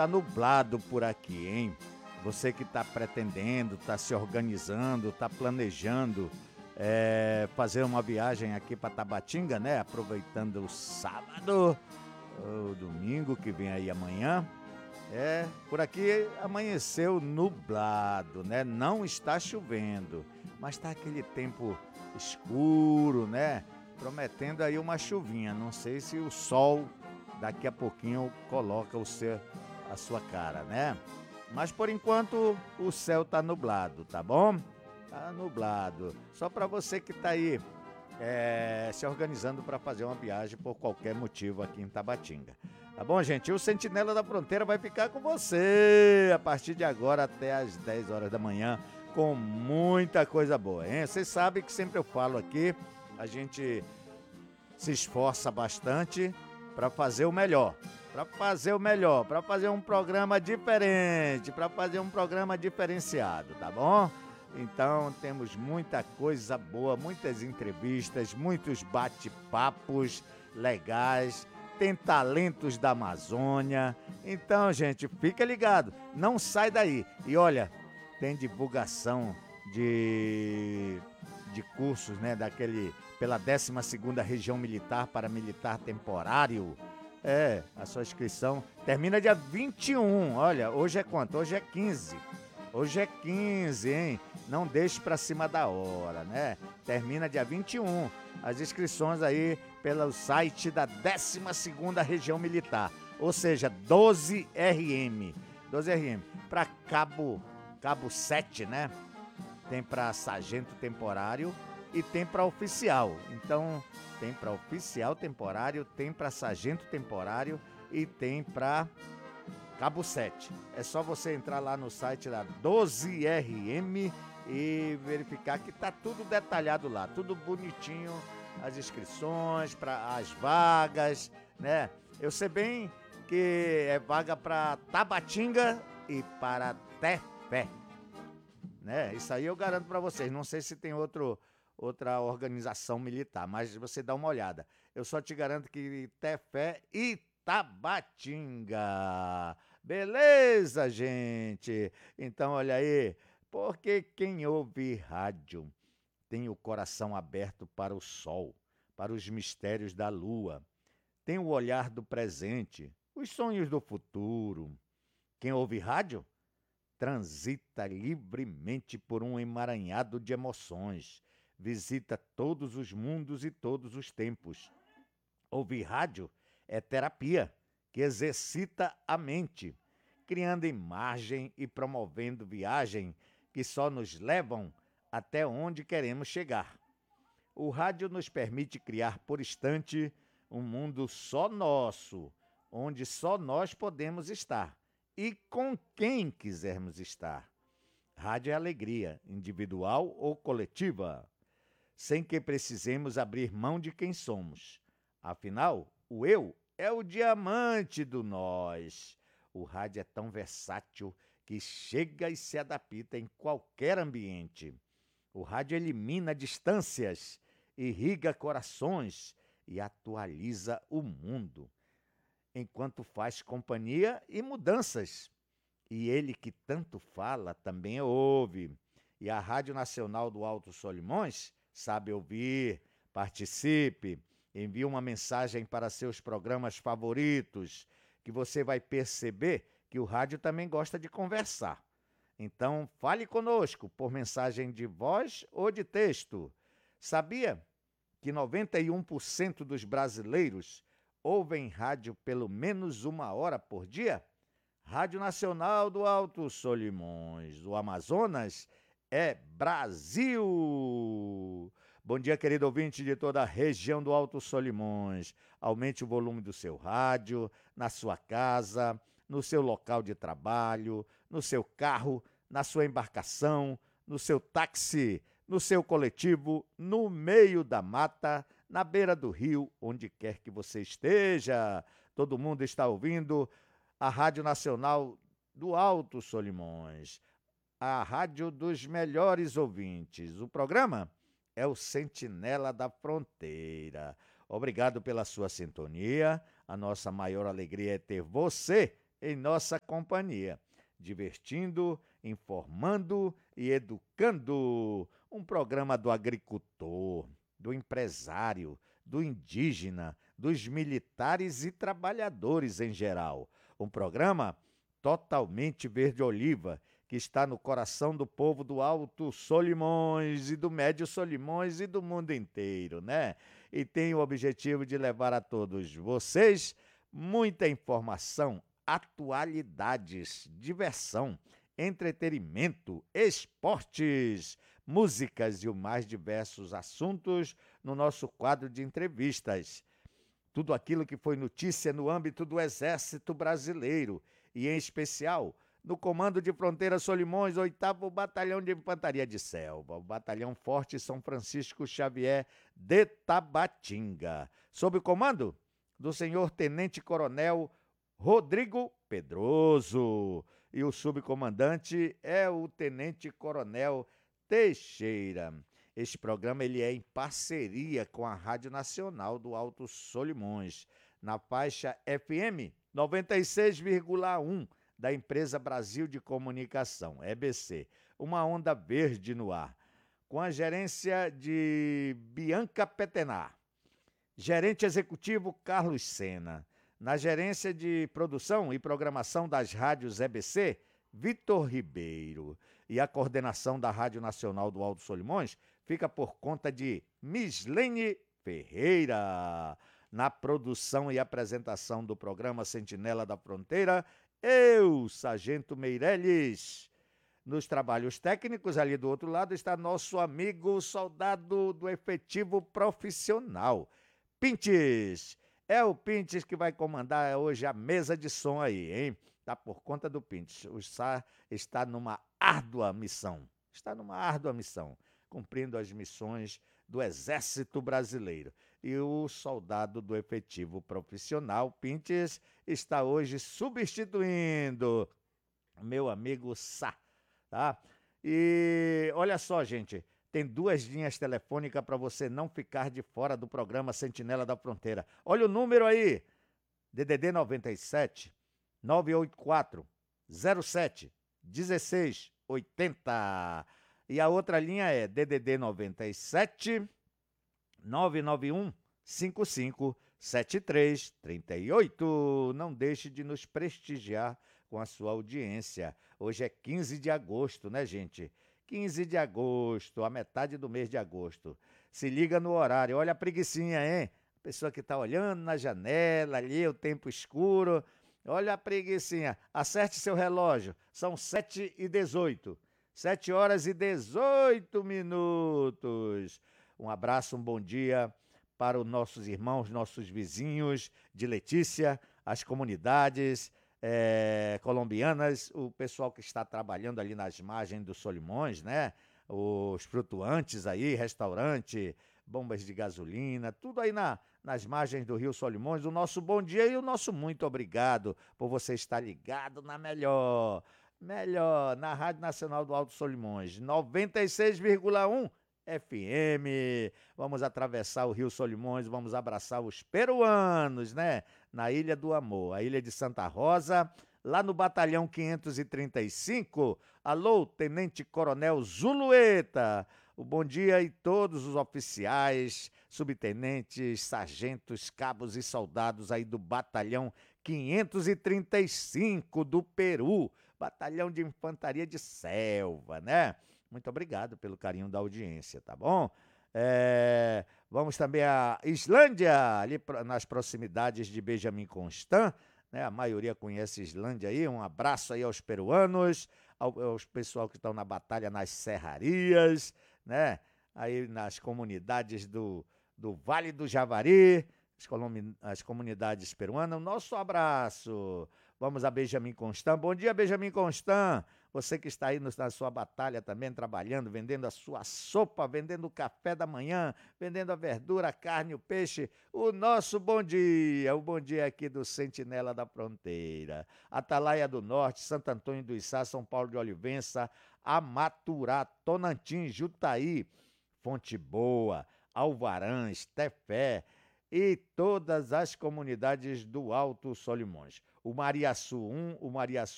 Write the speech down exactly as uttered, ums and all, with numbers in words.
tá nublado por aqui, hein? Você que tá pretendendo, tá se organizando, tá planejando é, fazer uma viagem aqui para Tabatinga, né? Aproveitando o sábado, o domingo que vem aí amanhã. É, por aqui amanheceu nublado, né? Não está chovendo, mas tá aquele tempo escuro, né? Prometendo aí uma chuvinha. Não sei se o sol daqui a pouquinho coloca o seu, a sua cara, né? Mas por enquanto o céu tá nublado, tá bom? Tá nublado. Só para você que tá aí é, se organizando para fazer uma viagem por qualquer motivo aqui em Tabatinga. Tá bom, gente? E o Sentinela da Fronteira vai ficar com você a partir de agora até as dez horas da manhã com muita coisa boa, hein? Vocês sabem que sempre eu falo aqui, a gente se esforça bastante para fazer o melhor, para fazer o melhor, para fazer um programa diferente, para fazer um programa diferenciado, tá bom? Então temos muita coisa boa, muitas entrevistas, muitos bate-papos legais, tem talentos da Amazônia. Então, gente, fica ligado, não sai daí. E olha, tem divulgação de, de cursos, né, daquele, pela décima segunda Região Militar para Militar Temporário. É, a sua inscrição termina dia vinte e um. Olha, hoje é quanto? Hoje é quinze. Hoje é quinze, hein? Não deixe pra cima da hora, né? Termina dia vinte e um. As inscrições aí pelo site da décima segunda Região Militar. Ou seja, doze R M. doze R M. Pra cabo, cabo sete, né? Tem pra sargento temporário e tem pra oficial. Então, tem pra oficial temporário, tem pra sargento temporário e tem pra cabo sete. É só você entrar lá no site da doze R M e verificar que tá tudo detalhado lá, tudo bonitinho, as inscrições para as vagas, né? Eu sei bem que é vaga para Tabatinga e para Tefé, né? Isso aí eu garanto para vocês. Não sei se tem outro outra organização militar, mas você dá uma olhada. Eu só te garanto que Tefé e Tabatinga. Beleza, gente? Então, olha aí, porque quem ouve rádio tem o coração aberto para o sol, para os mistérios da lua, tem o olhar do presente, os sonhos do futuro. Quem ouve rádio transita livremente por um emaranhado de emoções, visita todos os mundos e todos os tempos. Ouvir rádio é terapia que exercita a mente, criando imagem e promovendo viagem que só nos levam até onde queremos chegar. O rádio nos permite criar por instante um mundo só nosso, onde só nós podemos estar e com quem quisermos estar. Rádio é alegria, individual ou coletiva, sem que precisemos abrir mão de quem somos. Afinal, o eu é o diamante do nós. O rádio é tão versátil que chega e se adapta em qualquer ambiente. O rádio elimina distâncias, irriga corações e atualiza o mundo, enquanto faz companhia e mudanças. E ele que tanto fala também ouve. E a Rádio Nacional do Alto Solimões sabe ouvir. Participe, envie uma mensagem para seus programas favoritos, que você vai perceber que o rádio também gosta de conversar. Então, fale conosco por mensagem de voz ou de texto. Sabia que noventa e um por cento dos brasileiros ouvem rádio pelo menos uma hora por dia? Rádio Nacional do Alto Solimões, do Amazonas, é Brasil! Bom dia, querido ouvinte de toda a região do Alto Solimões. Aumente o volume do seu rádio, na sua casa, no seu local de trabalho, no seu carro, na sua embarcação, no seu táxi, no seu coletivo, no meio da mata, na beira do rio, onde quer que você esteja. Todo mundo está ouvindo a Rádio Nacional do Alto Solimões, a rádio dos melhores ouvintes. O programa é o Sentinela da Fronteira. Obrigado pela sua sintonia. A nossa maior alegria é ter você em nossa companhia, divertindo, informando e educando. Um programa do agricultor, do empresário, do indígena, dos militares e trabalhadores em geral. Um programa totalmente verde-oliva, que está no coração do povo do Alto Solimões e do Médio Solimões e do mundo inteiro, né? E tem o objetivo de levar a todos vocês muita informação, atualidades, diversão, entretenimento, esportes, músicas e os mais diversos assuntos no nosso quadro de entrevistas. Tudo aquilo que foi notícia no âmbito do Exército Brasileiro e, em especial, no Comando de Fronteira Solimões, oitavo Batalhão de Infantaria de Selva, o Batalhão Forte São Francisco Xavier de Tabatinga, sob o comando do senhor Tenente Coronel Rodrigo Pedroso. E o subcomandante é o Tenente Coronel Teixeira. Este programa ele é em parceria com a Rádio Nacional do Alto Solimões, na faixa F M noventa e seis vírgula um da Empresa Brasil de Comunicação, E B C, uma onda verde no ar, com a gerência de Bianca Petenar, gerente executivo Carlos Sena, na gerência de produção e programação das rádios E B C, Vitor Ribeiro, e a coordenação da Rádio Nacional do Alto Solimões fica por conta de Mislene Ferreira. Na produção e apresentação do programa Sentinela da Fronteira, eu, Sargento Meirelles. Nos trabalhos técnicos, ali do outro lado, está nosso amigo soldado do efetivo profissional, Pintes. É o Pintes que vai comandar hoje a mesa de som aí, hein? Tá por conta do Pintes. O S A R está numa árdua missão. Está numa árdua missão, cumprindo as missões do Exército Brasileiro. E o soldado do efetivo profissional, Pintes, está hoje substituindo o meu amigo Sá, tá? E olha só, gente, tem duas linhas telefônicas para você não ficar de fora do programa Sentinela da Fronteira. Olha o número aí, D D D noventa e sete, nove oito quatro, zero sete, um seis oito zero. E a outra linha é D D D noventa e sete, nove nove um, cinco cinco, sete três três oito. Não deixe de nos prestigiar com a sua audiência. Hoje é quinze de agosto, né, gente? quinze de agosto, a metade do mês de agosto. Se liga no horário. Olha a preguicinha, hein? A pessoa que está olhando na janela ali, o tempo escuro. Olha a preguicinha. Acerte seu relógio. São sete e dezoito. sete horas e dezoito minutos. Um abraço, um bom dia para os nossos irmãos, nossos vizinhos de Letícia, as comunidades é, colombianas, o pessoal que está trabalhando ali nas margens do Solimões, né? Os flutuantes aí, restaurante, bombas de gasolina, tudo aí na, nas margens do Rio Solimões. O nosso bom dia e o nosso muito obrigado por você estar ligado na melhor, melhor, na Rádio Nacional do Alto Solimões, noventa e seis vírgula um F M. Vamos atravessar o Rio Solimões, vamos abraçar os peruanos, né? Na Ilha do Amor, a Ilha de Santa Rosa, lá no Batalhão quinhentos e trinta e cinco. Alô, Tenente Coronel Zulueta. O bom dia e todos os oficiais, subtenentes, sargentos, cabos e soldados aí do Batalhão quinhentos e trinta e cinco do Peru, Batalhão de Infantaria de Selva, né? Muito obrigado pelo carinho da audiência, tá bom? É, vamos também à Islândia, ali nas proximidades de Benjamin Constant, né? A maioria conhece Islândia aí. Um abraço aí aos peruanos, ao, aos pessoal que estão na batalha nas serrarias, né? Aí nas comunidades do, do Vale do Javari, as, as comunidades peruanas. Um nosso abraço. Vamos a Benjamin Constant. Bom dia, Benjamin Constant. Você que está aí na sua batalha também, trabalhando, vendendo a sua sopa, vendendo o café da manhã, vendendo a verdura, a carne, o peixe. O nosso bom dia, o bom dia aqui do Sentinela da Fronteira. Atalaia do Norte, Santo Antônio do Içá, São Paulo de Olivença, Amaturá, Tonantim, Jutaí, Fonte Boa, Alvarães, Tefé e todas as comunidades do Alto Solimões. o Mariaçu um, o Mariaçu